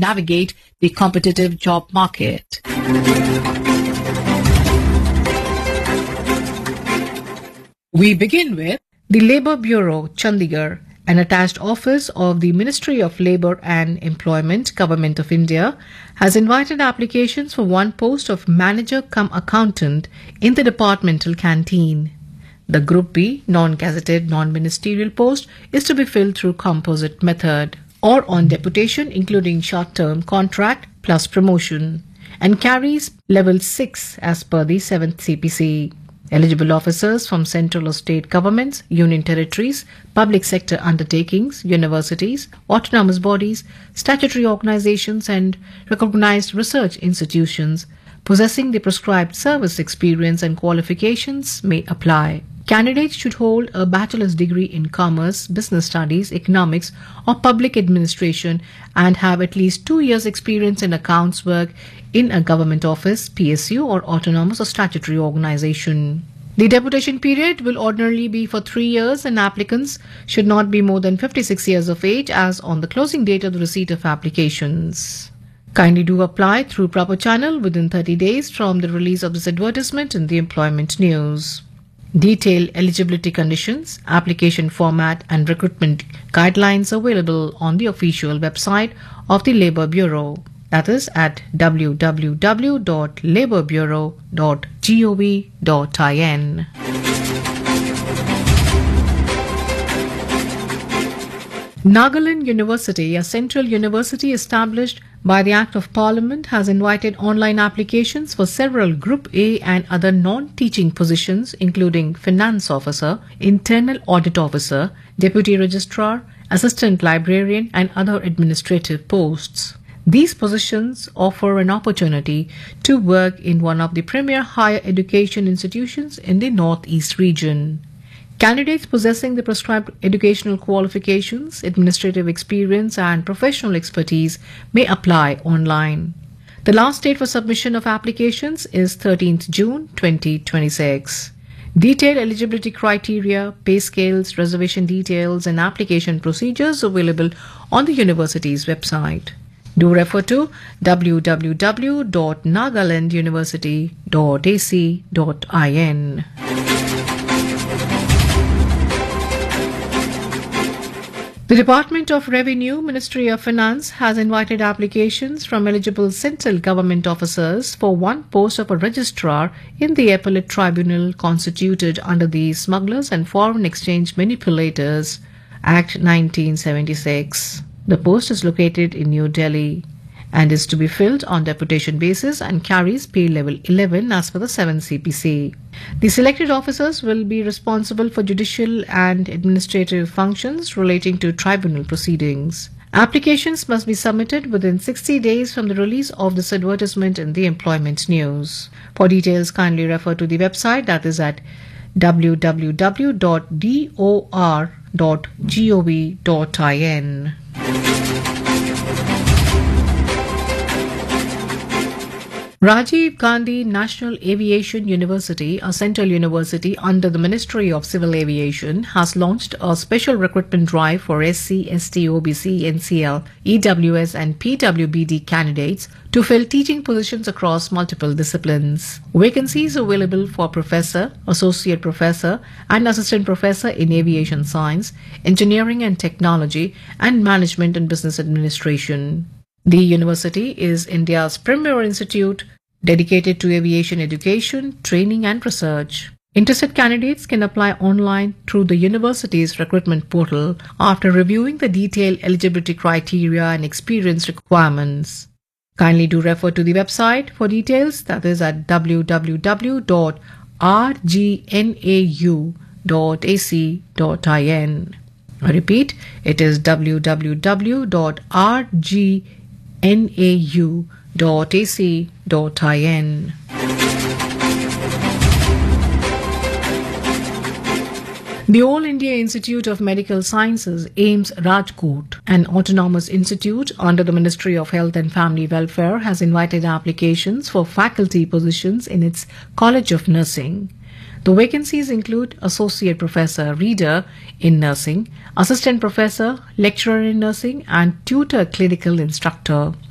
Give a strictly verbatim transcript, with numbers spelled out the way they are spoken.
navigate the competitive job market. We begin with the Labour Bureau, Chandigarh, an attached office of the Ministry of Labour and Employment, Government of India, has invited applications for one post of manager cum accountant in the departmental canteen. The Group B, non-gazetted, non-ministerial post is to be filled through composite method or on deputation, including short-term contract plus promotion, and carries level six as per the seventh C P C. Eligible officers from central or state governments, union territories, public sector undertakings, universities, autonomous bodies, statutory organizations and recognized research institutions possessing the prescribed service experience and qualifications may apply. Candidates should hold a bachelor's degree in commerce, business studies, economics or public administration and have at least two years experience in accounts work in a government office, P S U or autonomous or statutory organization. The deputation period will ordinarily be for three years and applicants should not be more than fifty-six years of age as on the closing date of the receipt of applications. Kindly do apply through proper channel within thirty days from the release of this advertisement in the Employment News. Detailed eligibility conditions, application format and recruitment guidelines available on the official website of the Labour Bureau. That is at w w w dot labour bureau dot gov dot in. Nagaland University, a central university established by the Act of Parliament, has invited online applications for several Group A and other non-teaching positions including Finance Officer, Internal Audit Officer, Deputy Registrar, Assistant Librarian and other administrative posts. These positions offer an opportunity to work in one of the premier higher education institutions in the Northeast region. Candidates possessing the prescribed educational qualifications, administrative experience and professional expertise may apply online. The last date for submission of applications is thirteenth June twenty twenty-six. Detailed eligibility criteria, pay scales, reservation details and application procedures available on the university's website. Do refer to w w w dot nagaland university dot a c dot in. The Department of Revenue, Ministry of Finance has invited applications from eligible central government officers for one post of a registrar in the Appellate Tribunal constituted under the Smugglers and Foreign Exchange Manipulators Act nineteen seventy-six. The post is located in New Delhi and is to be filled on deputation basis and carries pay level eleven as per the seventh C P C. The selected officers will be responsible for judicial and administrative functions relating to tribunal proceedings. Applications must be submitted within sixty days from the release of this advertisement in the Employment News. For details, kindly refer to the website, that is at w w w dot dor dot gov dot in. Rajiv Gandhi National Aviation University, a central university under the Ministry of Civil Aviation, has launched a special recruitment drive for S C, S T, O B C, N C L, E W S and P W B D candidates to fill teaching positions across multiple disciplines. Vacancies available for professor, associate professor and assistant professor in aviation science, engineering and technology, and management and business administration. The university is India's premier institute dedicated to aviation education, training and research. Interested candidates can apply online through the university's recruitment portal after reviewing the detailed eligibility criteria and experience requirements. Kindly do refer to the website for details, that is at w w w dot r g n a u dot a c dot in. I repeat, it is w w w dot r g n a u dot a c dot in. The All India Institute of Medical Sciences, AIIMS Rajkot, an autonomous institute under the Ministry of Health and Family Welfare, has invited applications for faculty positions in its College of Nursing. The vacancies include Associate Professor Reader in Nursing, Assistant Professor, Lecturer in Nursing, and Tutor Clinical Instructor.